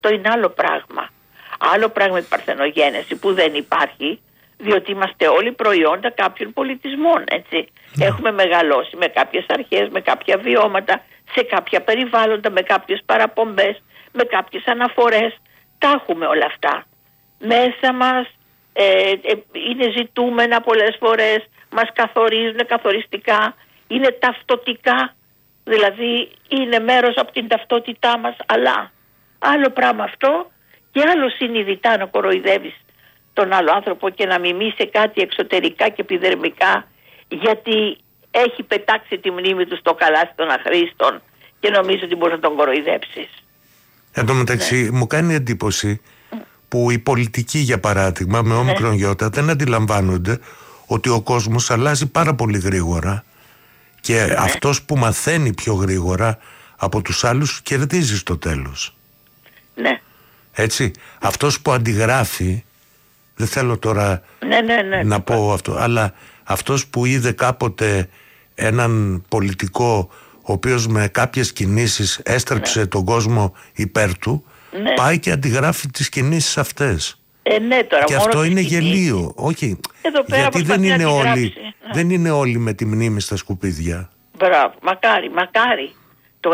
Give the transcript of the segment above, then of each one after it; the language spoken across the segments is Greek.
το είναι άλλο πράγμα. Άλλο πράγμα η παρθενογένεση που δεν υπάρχει, διότι είμαστε όλοι προϊόντα κάποιων πολιτισμών, έτσι. Έχουμε μεγαλώσει με κάποιες αρχές, με κάποια βιώματα, σε κάποια περιβάλλοντα, με κάποιες παραπομπές, με κάποιες αναφορές. Τα έχουμε όλα αυτά. Μέσα μας είναι ζητούμενα πολλές φορές, μας καθορίζουν καθοριστικά, είναι ταυτοτικά, δηλαδή είναι μέρος από την ταυτότητά μας, αλλά άλλο πράγμα αυτό και άλλο συνειδητά να κοροϊδεύεις τον άλλο άνθρωπο και να μιμήσει κάτι εξωτερικά και επιδερμικά, γιατί έχει πετάξει τη μνήμη του στο καλάθι των αχρήστων και νομίζω ότι μπορεί να τον κοροϊδέψεις. Εν τω μεταξύ μου κάνει εντύπωση που οι πολιτικοί, για παράδειγμα, με όμικρον γιώτα, δεν αντιλαμβάνονται ότι ο κόσμος αλλάζει πάρα πολύ γρήγορα και αυτός που μαθαίνει πιο γρήγορα από τους άλλους κερδίζει στο τέλος. Ναι. Έτσι, αυτός που αντιγράφει, δεν θέλω τώρα να πω αυτό, αλλά αυτός που είδε κάποτε έναν πολιτικό ο οποίος με κάποιες κινήσεις έστρεψε τον κόσμο υπέρ του, πάει και αντιγράφει τις κινήσεις αυτές. Τώρα, και αυτό είναι γελίο. Όχι, γιατί δεν είναι όλοι με τη μνήμη στα σκουπίδια. Μπράβο, μακάρι. Το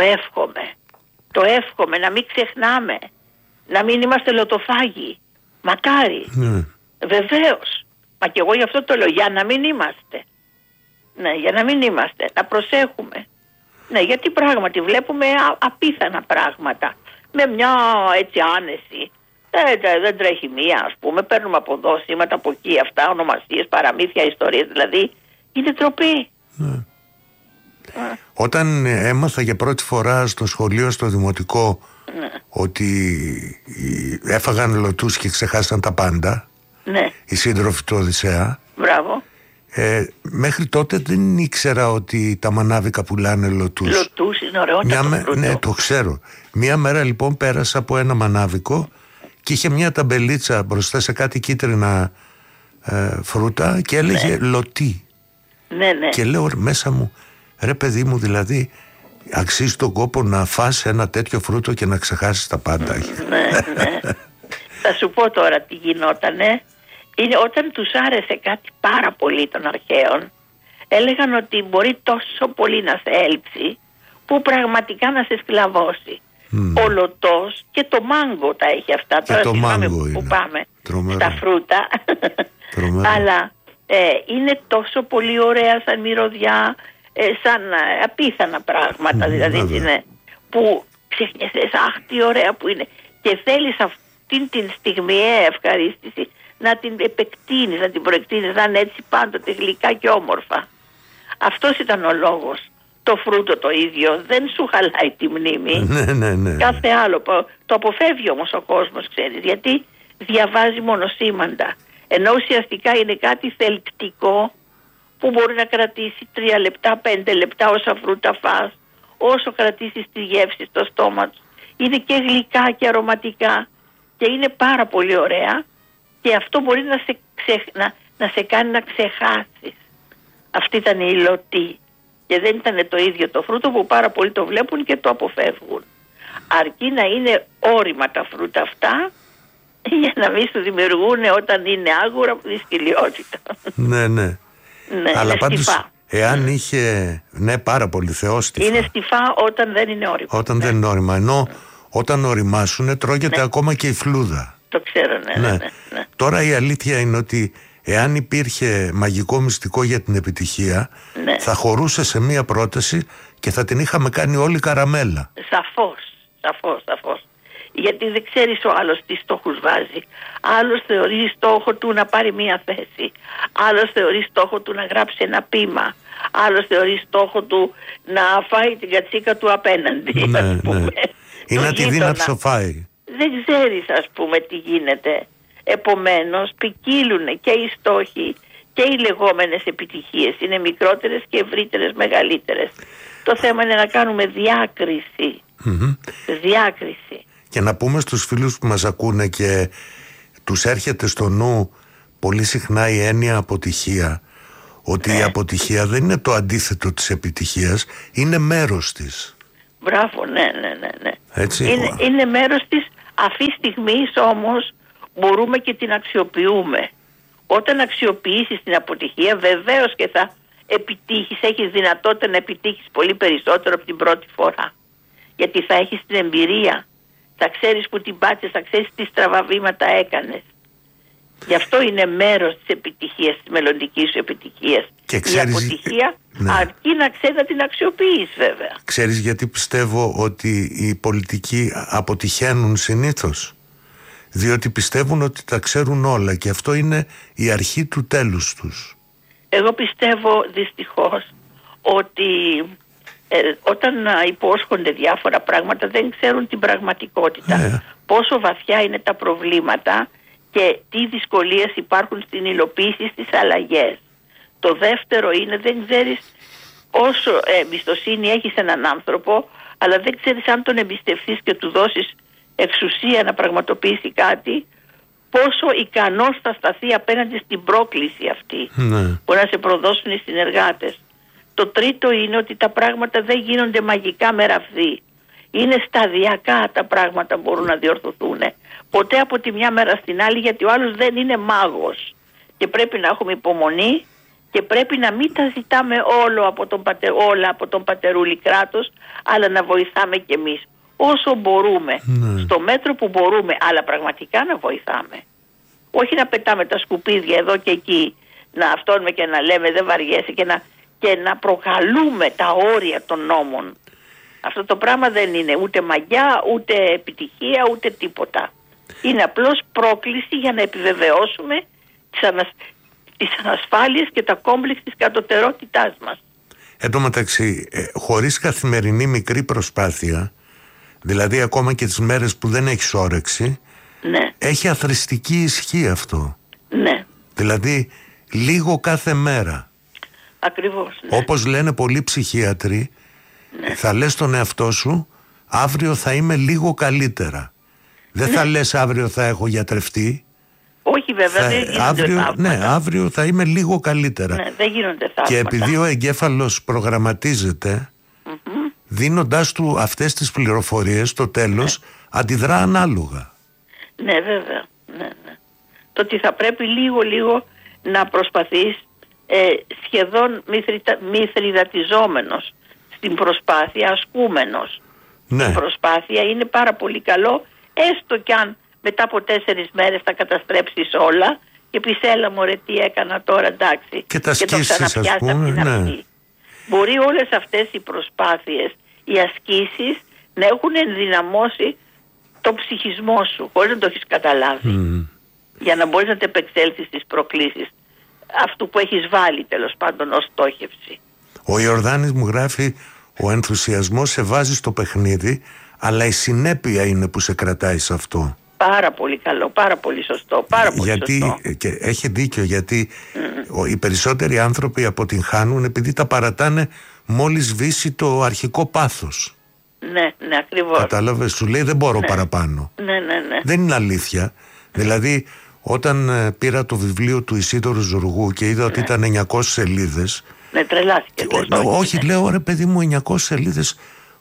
εύχομαι να μην ξεχνάμε, να μην είμαστε λωτοφάγοι. Μακάρι. Βεβαίως. Μα και εγώ γι' αυτό το λέω, για να μην είμαστε. Ναι, για να μην είμαστε, να προσέχουμε. Ναι, γιατί πράγματι βλέπουμε απίθανα πράγματα. Με μια έτσι άνεση. Δεν τρέχει μία, ας πούμε. Παίρνουμε από εδώ σήματα, από εκεί, αυτά, ονομασίες, παραμύθια, ιστορίες. Δηλαδή, είναι τροπή. Ναι. Όταν έμαθα για πρώτη φορά στο σχολείο, στο δημοτικό, ότι έφαγαν λωτούς και ξεχάσαν τα πάντα, οι σύντροφοι του Οδυσσέα. Μπράβο. Μέχρι τότε δεν ήξερα ότι τα μανάβικα πουλάνε λωτούς. Λωτούς είναι ωραιότατο. Ναι, το ξέρω. Μια μέρα λοιπόν πέρασα από ένα μανάβικο και είχε μια ταμπελίτσα μπροστά σε κάτι κίτρινα φρούτα και έλεγε λωτή. Ναι. Και λέω μέσα μου, ρε παιδί μου, δηλαδή αξίζει τον κόπο να φας ένα τέτοιο φρούτο και να ξεχάσεις τα πάντα. Ναι. Θα σου πω τώρα τι γινότανε. Είναι όταν τους άρεσε κάτι πάρα πολύ των αρχαίων, έλεγαν ότι μπορεί τόσο πολύ να σε έλψει που πραγματικά να σε σκλαβώσει. Ο λωτός και το μάγκο τα έχει αυτά. Και τώρα το μάγκο που είναι. Πάμε τρομερό. Στα φρούτα. Αλλά είναι τόσο πολύ ωραία σαν μυρωδιά, σαν απίθανα πράγματα, δηλαδή είναι, που ξεχνιέσαι, αχ τι ωραία που είναι, και θέλεις αυτήν την στιγμιαία ευχαρίστηση να την επεκτείνεις, να την προεκτείνεις, να είναι έτσι πάντοτε γλυκά και όμορφα. Αυτός ήταν ο λόγος. Το φρούτο το ίδιο δεν σου χαλάει τη μνήμη. Ναι. Κάθε άλλο. Το αποφεύγει όμως ο κόσμος, ξέρεις, γιατί διαβάζει μονοσήμαντα. Ενώ ουσιαστικά είναι κάτι θελκτικό που μπορεί να κρατήσει 3 λεπτά, 5 λεπτά όσα φρούτα φας, όσο κρατήσεις τη γεύση στο στόμα του. Είναι και γλυκά και αρωματικά και είναι πάρα πολύ ωραία, και αυτό μπορεί να σε κάνει να ξεχάσεις. Αυτή ήταν η λωτή. Και δεν ήταν το ίδιο το φρούτο που πάρα πολλοί το βλέπουν και το αποφεύγουν. Αρκεί να είναι όρημα τα φρούτα αυτά για να μην σου δημιουργούν όταν είναι άγουρα δυσκολιότητα. Ναι. Αλλά πάντως εάν είχε, πάρα πολύ θεόστιφα. Είναι στιφά όταν δεν είναι όρημα. Όταν δεν είναι όρημα. Ενώ όταν οριμάσουνε τρώγεται ακόμα και η φλούδα. Το ξέρω, ναι. Τώρα η αλήθεια είναι ότι εάν υπήρχε μαγικό μυστικό για την επιτυχία, θα χωρούσε σε μία πρόταση και θα την είχαμε κάνει όλη καραμέλα. Σαφώς. Γιατί δεν ξέρεις ο άλλος τι στόχους βάζει. Άλλος θεωρεί στόχο του να πάρει μία θέση. Άλλος θεωρεί στόχο του να γράψει ένα ποίημα. Άλλος θεωρεί στόχο του να φάει την κατσίκα του απέναντι. Ναι. Ή να τη δει να ψοφάει. Δεν ξέρεις, ας πούμε, τι γίνεται. Επομένως ποικίλουν και οι στόχοι και οι λεγόμενες επιτυχίες. Είναι μικρότερες και ευρύτερες, μεγαλύτερες. Το θέμα είναι να κάνουμε διάκριση. Διάκριση. Και να πούμε στους φίλους που μας ακούνε και τους έρχεται στο νου πολύ συχνά η έννοια αποτυχία, ότι η αποτυχία δεν είναι το αντίθετο της επιτυχίας, είναι μέρος της. Μπράβο, ναι. Έτσι. Είναι μέρος της, Αυτή τη στιγμή όμως μπορούμε και την αξιοποιούμε. Όταν αξιοποιήσεις την αποτυχία, βεβαίως και θα επιτύχεις, έχεις δυνατότητα να επιτύχεις πολύ περισσότερο από την πρώτη φορά. Γιατί θα έχεις την εμπειρία, θα ξέρεις που την πάτησες, θα ξέρεις τι στραβά βήματα έκανες. Γι' αυτό είναι μέρος της επιτυχίας, της μελλοντικής σου επιτυχίας. Και ξέρεις, η αποτυχία αρκεί να ξέρεις να την αξιοποιείς, βέβαια. Ξέρεις γιατί πιστεύω ότι οι πολιτικοί αποτυχαίνουν συνήθως? Διότι πιστεύουν ότι τα ξέρουν όλα και αυτό είναι η αρχή του τέλους τους. Εγώ πιστεύω δυστυχώς ότι όταν υπόσχονται διάφορα πράγματα δεν ξέρουν την πραγματικότητα. Πόσο βαθιά είναι τα προβλήματα και τι δυσκολίες υπάρχουν στην υλοποίηση στις αλλαγές. Το δεύτερο είναι δεν ξέρεις όσο εμπιστοσύνη έχεις έναν άνθρωπο, αλλά δεν ξέρεις αν τον εμπιστευτείς και του δώσεις εξουσία να πραγματοποιήσει κάτι, πόσο ικανός θα σταθεί απέναντι στην πρόκληση αυτή. Μπορεί να σε προδώσουν οι συνεργάτες. Το τρίτο είναι ότι τα πράγματα δεν γίνονται μαγικά με ραβδί. Είναι σταδιακά τα πράγματα, μπορούν να διορθωθούν. Ποτέ από τη μια μέρα στην άλλη, γιατί ο άλλος δεν είναι μάγος. Και πρέπει να έχουμε υπομονή και πρέπει να μην τα ζητάμε όλα από τον πατερούλη κράτος, αλλά να βοηθάμε κι εμείς όσο μπορούμε, στο μέτρο που μπορούμε, αλλά πραγματικά να βοηθάμε. Όχι να πετάμε τα σκουπίδια εδώ και εκεί, να αυτόνουμε και να λέμε δεν βαριέσαι και να προκαλούμε τα όρια των νόμων. Αυτό το πράγμα δεν είναι ούτε μαγιά, ούτε επιτυχία, ούτε τίποτα. Είναι απλώς πρόκληση για να επιβεβαιώσουμε τις ανασφάλειες και τα κόμπλεξ της κατωτερότητάς μας. Εν τω μεταξύ, χωρίς καθημερινή μικρή προσπάθεια, δηλαδή ακόμα και τις μέρες που δεν έχεις όρεξη, έχει αθροιστική ισχύ αυτό. Ναι. Δηλαδή λίγο κάθε μέρα. Ακριβώς. Όπως λένε πολλοί ψυχίατροι, θα λες στον εαυτό σου αύριο θα είμαι λίγο καλύτερα. Δεν θα λες αύριο θα έχω γιατρευτεί. Όχι βέβαια, δεν γίνονται αύριο θα είμαι λίγο καλύτερα. Δεν γίνονται θαύματα. Και επειδή ο εγκέφαλος προγραμματίζεται, δίνοντάς του αυτές τις πληροφορίες, στο τέλος αντιδρά ανάλογα. Ναι, βέβαια. Το ότι θα πρέπει λίγο να προσπαθείς σχεδόν μη θρηδατιζόμενος στην προσπάθεια, ασκούμενος. Η προσπάθεια είναι πάρα πολύ καλό, έστω κι αν μετά από 4 μέρες θα καταστρέψεις όλα και πεις έλα μωρέ τι έκανα τώρα, εντάξει, και το ξαναπιάσεις από την αρχή. Μπορεί όλες αυτές οι προσπάθειες, οι ασκήσεις να έχουν ενδυναμώσει το ψυχισμό σου χωρίς να το έχεις καταλάβει, για να μπορείς να επεξέλθεις στις προκλήσεις αυτού που έχεις βάλει τέλος πάντων ως στόχευση. Ο Ιορδάνης μου γράφει, ο ενθουσιασμός σε βάζει στο παιχνίδι, αλλά η συνέπεια είναι που σε κρατάει σε αυτό. Πάρα πολύ καλό, πάρα πολύ σωστό, σωστό. Και έχει δίκιο, γιατί οι περισσότεροι άνθρωποι αποτυγχάνουν επειδή τα παρατάνε μόλις σβήσει το αρχικό πάθος. Ναι, ακριβώς. Κατάλαβες, σου λέει δεν μπορώ παραπάνω. Ναι. Δεν είναι αλήθεια. Δηλαδή όταν πήρα το βιβλίο του Ισίδωρου Ζουργού και είδα ότι ήταν 900 σελίδες. Ναι, τρελάθηκε. Όχι, λέω ρε παιδί μου, 900 σελίδες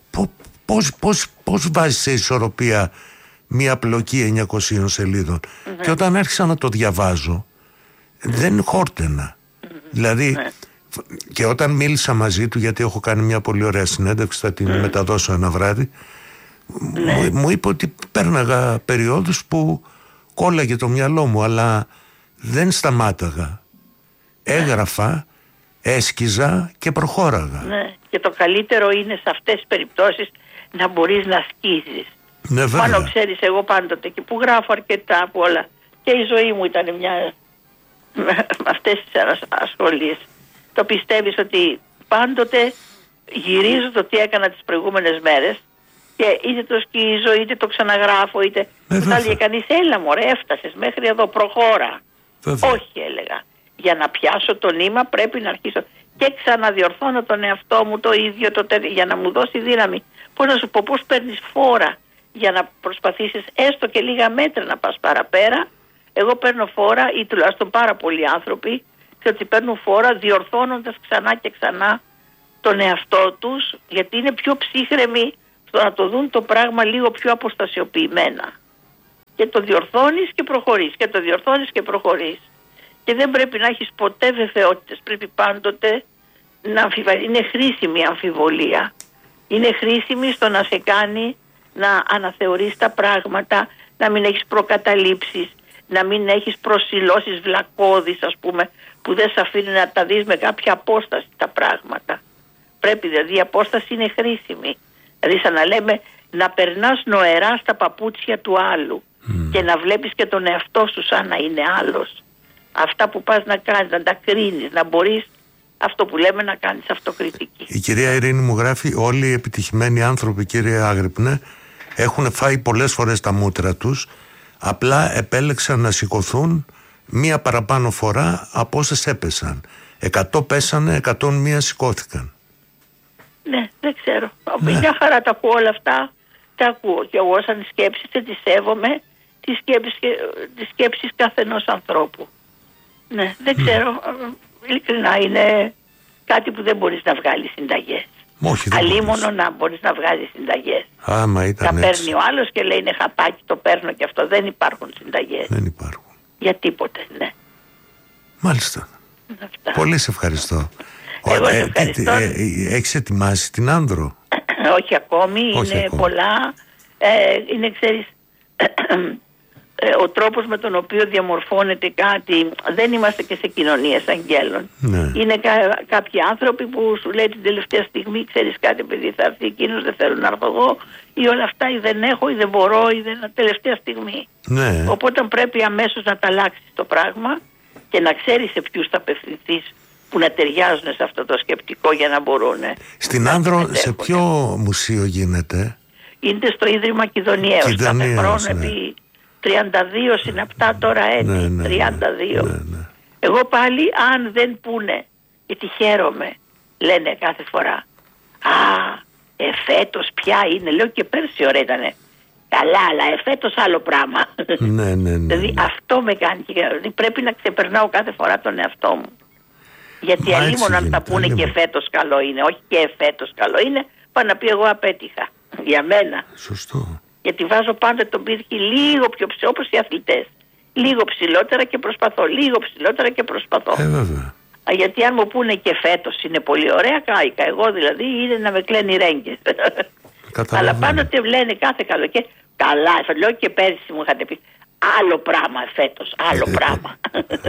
πώς βάζεις σε ισορροπία μία πλοκή 900 σελίδων. Και όταν άρχισα να το διαβάζω δεν χόρτενα. Δηλαδή και όταν μίλησα μαζί του, γιατί έχω κάνει μια πολύ ωραία συνέντευξη, θα την μεταδώσω ένα βράδυ, μου είπε ότι πέρναγα περιόδους που κόλλαγε το μυαλό μου, αλλά δεν σταμάταγα. Έγραφα, έσκιζα και προχώραγα. Ναι, και το καλύτερο είναι σε αυτές τις περιπτώσεις να μπορείς να ασκήσεις. Ναι, βέβαια. Πάνω ξέρεις, εγώ πάντοτε και που γράφω αρκετά από όλα, και η ζωή μου ήταν μια με αυτές τις ασχολίες. Το πιστεύεις ότι πάντοτε γυρίζω το τι έκανα τις προηγούμενες μέρες και είτε το σκίζω είτε το ξαναγράφω είτε θα έλεγε κανείς έλα μωρέ έφτασες μέχρι εδώ, προχώρα. Όχι, έλεγα, για να πιάσω το νήμα πρέπει να αρχίσω και ξαναδιορθώνω τον εαυτό μου το ίδιο για να μου δώσει δύναμη. Πώς να σου πω, πώς παίρνεις φόρα για να προσπαθήσεις έστω και λίγα μέτρα να πας παραπέρα. Εγώ παίρνω φόρα, ή τουλάχιστον πάρα πολλοί άνθρωποι ότι παίρνουν φόρα διορθώνοντας ξανά και ξανά τον εαυτό τους, γιατί είναι πιο ψύχρεμοι στο να το δουν το πράγμα λίγο πιο αποστασιοποιημένα. Και το διορθώνεις και προχωρείς, και το διορθώνεις και προχωρείς. Και δεν πρέπει να έχεις ποτέ βεβαιότητες, πρέπει πάντοτε να αμφιβάλλεις. Είναι χρήσιμη η αμφιβολία. Είναι χρήσιμη στο να σε κάνει να αναθεωρείς τα πράγματα, να μην έχεις προκαταλήψεις, να μην έχεις προσιλώσεις βλακώδεις, ας πούμε, που δεν σε αφήνει να τα δεις με κάποια απόσταση τα πράγματα. Πρέπει, δηλαδή η απόσταση είναι χρήσιμη. Δηλαδή σαν να λέμε να περνάς νοερά στα παπούτσια του άλλου και να βλέπεις και τον εαυτό σου σαν να είναι άλλος. Αυτά που πας να κάνεις, να τα κρίνεις, να μπορείς αυτό που λέμε να κάνεις αυτοκριτική. Η κυρία Ειρήνη μου γράφει: όλοι οι επιτυχημένοι άνθρωποι, κύριε Άγρυπνε, έχουν φάει πολλές φορές τα μούτρα τους, απλά επέλεξαν να σηκωθούν μία παραπάνω φορά από όσες έπεσαν. 100 πέσανε, 101 σηκώθηκαν. Ναι, δεν ξέρω. Μια χαρά τα ακούω όλα αυτά. Τα ακούω και εγώ σαν σκέψεις τις σέβομαι, τις σκέψεις καθενός ανθρώπου. Ναι, δεν ξέρω. Ειλικρινά είναι κάτι που δεν μπορείς να βγάλεις συνταγές. Αλίμονο να μπορείς να βγάλεις συνταγές. Τα παίρνει ο άλλος και λέει είναι χαπάκι, το παίρνω και αυτό. Δεν υπάρχουν συνταγές. Δεν υπάρχουν. Για τίποτε, ναι. Μάλιστα. Αυτά. Πολύ σε ευχαριστώ. Εγώ σε ευχαριστώ. Έχεις ετοιμάσει την Άνδρο? Όχι ακόμη, είναι πολλά. Είναι, ξέρεις, ο τρόπος με τον οποίο διαμορφώνεται κάτι. Δεν είμαστε και σε κοινωνίες αγγέλων. Ναι. Είναι κάποιοι άνθρωποι που σου λέει την τελευταία στιγμή, ξέρεις κάτι παιδί, θα έρθει εκείνος, δεν θέλω να έρθω εγώ, ή όλα αυτά, ή δεν έχω, ή δεν μπορώ, ή δεν τελευταία στιγμή. Ναι. Οπότε πρέπει αμέσως να τα αλλάξεις το πράγμα και να ξέρεις σε ποιους θα απευθυνθείς που να ταιριάζουν σε αυτό το σκεπτικό για να μπορούν. Στην Άνδρο σε ποιο μουσείο γίνεται? Είναι στο Ίδρυμα Μακεδονιαίος. Κάθε χρόνο επί 32 συναπτά τώρα έτη. 32. Ναι. Εγώ πάλι αν δεν πούνε, γιατί χαίρομαι, λένε κάθε φορά, φέτος πια είναι, λέω και πέρσι ωραία ήτανε. Καλά, αλλά φέτος άλλο πράγμα. Ναι. Δηλαδή αυτό με κάνει, δηλαδή πρέπει να ξεπερνάω κάθε φορά τον εαυτό μου. Γιατί αλλήμον αν τα πούνε και φέτος καλό είναι, όχι και φέτος καλό είναι, πάνε να πει εγώ απέτυχα. Για μένα. Σωστό. Γιατί βάζω πάντα τον πύργη λίγο πιο ψηλό, όπως οι αθλητές. Λίγο ψηλότερα και προσπαθώ. Λίγο ψηλότερα και προσπαθώ. Βέβαια. Γιατί αν μου πούνε και φέτος είναι πολύ ωραία, κάηκα. Εγώ δηλαδή είναι να με κλαίνει ρέγγες. Αλλά πάντοτε λένε κάθε καλοκαίρι. Καλά, λέω και πέρυσι μου είχατε πει. Άλλο πράγμα φέτος, άλλο πράγμα.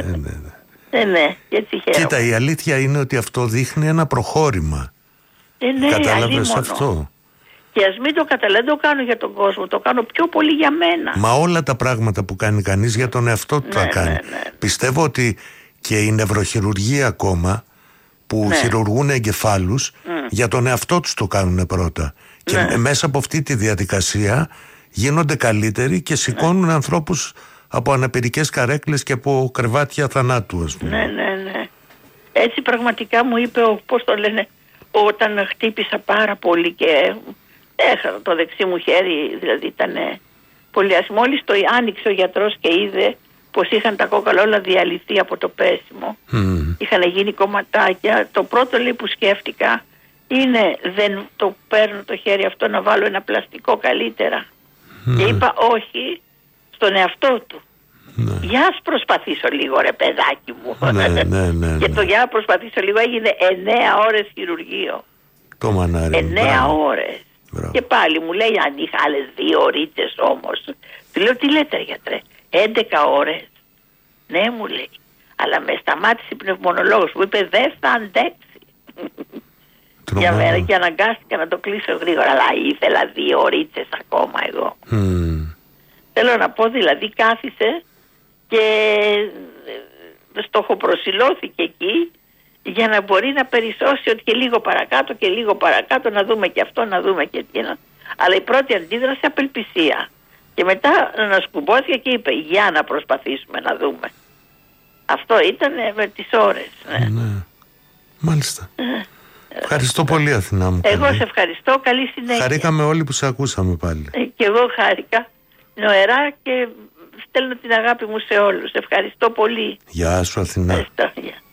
Ναι, έτσι χαίρομαι. Κοίτα, η αλήθεια είναι ότι αυτό δείχνει ένα προχώρημα. Ναι, κατάλαβες αυτό? Και ας μην το καταλαβαίνω, δεν το κάνω για τον κόσμο, το κάνω πιο πολύ για μένα. Μα όλα τα πράγματα που κάνει κανείς για τον εαυτό του θα κάνει. Ναι. Πιστεύω ότι και οι νευροχειρουργοί ακόμα που χειρουργούν εγκεφάλους για τον εαυτό τους το κάνουν πρώτα. Και μέσα από αυτή τη διαδικασία γίνονται καλύτεροι και σηκώνουν ανθρώπους από αναπηρικές καρέκλες και από κρεβάτια θανάτου, ας πούμε. Ναι. Έτσι πραγματικά μου είπε, πώς το λένε, όταν χτύπησα πάρα πολύ και έχανα το δεξί μου χέρι, δηλαδή ήταν πολύ άσχημο. Μόλις το άνοιξε ο γιατρός και είδε πως είχαν τα κόκαλα όλα διαλυθεί από το πέσιμο. Είχαν γίνει κομματάκια. Το πρώτο λέει που σκέφτηκα είναι δεν το παίρνω το χέρι αυτό να βάλω ένα πλαστικό καλύτερα. Και είπα όχι στον εαυτό του. Για ας προσπαθήσω λίγο ρε παιδάκι μου. Ναι. Και το για να προσπαθήσω λίγο έγινε 9 ώρες χειρουργείο. Το μανάρι. 9 ώρες. Μπράβο. Και πάλι μου λέει αν είχα άλλες 2 ωρίτσες όμως. Του λέω τι λέτε γιατρέ, 11 ώρες. Ναι μου λέει. Αλλά με σταμάτησε η πνευμονολόγος, μου είπε δεν θα αντέξει. Για μένα και αναγκάστηκα να το κλείσω γρήγορα. Αλλά ήθελα 2 ωρίτσες ακόμα εγώ. Θέλω να πω δηλαδή κάθισε και στοχοπροσιλώθηκε εκεί για να μπορεί να περισσώσει ότι και λίγο παρακάτω να δούμε και αυτό, να δούμε και εκείνο. Αλλά η πρώτη αντίδραση απελπισία. Και μετά ανασκουμπώθηκε και είπε για να προσπαθήσουμε να δούμε. Αυτό ήταν με τις ώρες. Ναι. Μάλιστα. Ευχαριστώ πολύ Αθηνά μου. Εγώ σε ευχαριστώ, καλή συνέχεια. Χαρήκαμε όλοι που σε ακούσαμε πάλι. Και εγώ χάρηκα νοερά και στέλνω την αγάπη μου σε όλους. Ευχαριστώ πολύ. Γεια σου Αθηνά. Ευχαριστώ.